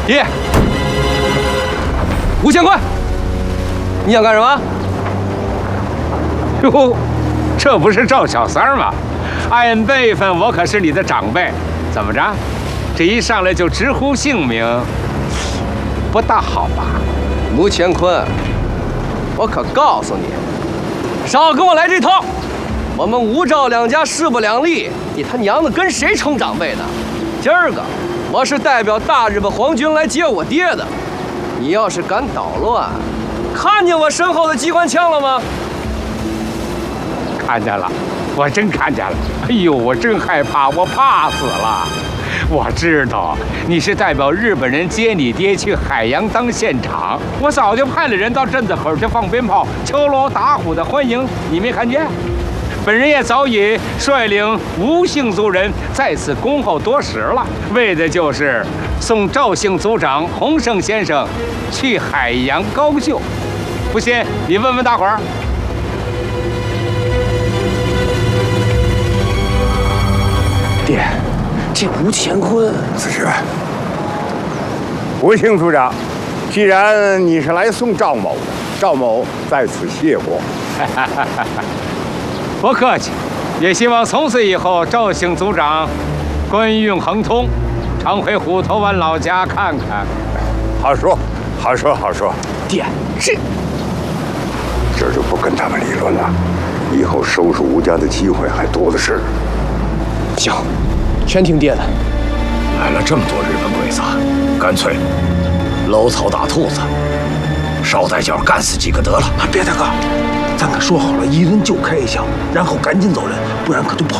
爹，5000块，你想干什么？ 哟，这不是赵小三吗？按辈分，我可是你的长辈，怎么着？这一上来就直呼姓名，不大好吧 ？5000块，我可告诉你，少跟我来这套！我们吴赵两家势不两立，你他娘的跟谁称长辈呢？今儿个我是代表大日本皇军来接我爹的，你要是敢捣乱，看见我身后的机关枪了吗？ 看见了，我真看见了。哎呦，我真害怕，我怕死了。我知道你是代表日本人接你爹去海洋当现场，我早就派了人到镇子口去放鞭炮、敲锣打鼓的欢迎，你没看见？本人也早已率领吴姓族人在此恭候多时了，为的就是送赵姓族长洪胜先生去海洋高就。不信你问问大伙儿。 爹，这5000块， 子时，吴姓族长，既然你是来送赵某的，赵某在此谢过。 不客气，也希望从此以后赵姓族长官运亨通，常回虎头湾老家看看。 好说，好说，好说。 爹， 这就不跟他们理论了，以后收拾吴家的机会还多的是。 行，全听爹的。 来了这么多日本鬼子，干脆搂草打兔子，捎带脚干死几个得了。 别大哥，咱可说好了，一人就开一枪，然后赶紧走人，不然可就跑